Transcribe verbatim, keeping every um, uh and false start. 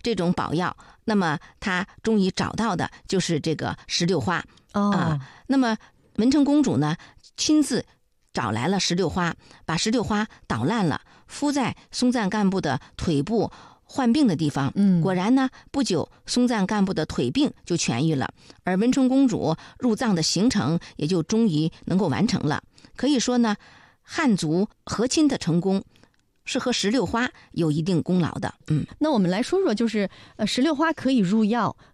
这种宝药，那么他终于找到的就是这个石榴花、 哦、 啊。那么文成公主呢，亲自找来了石榴花，把石榴花捣烂了，敷在松赞干部的腿部患病的地方。 嗯， 果然呢，不久松赞干部的腿病就痊愈了，而文成公主入藏的行程也就终于能够完成了。可以说呢，汉族和亲的成功是和石榴花有一定功劳的。嗯， 那我们来说说，就是呃，石榴花可以入药，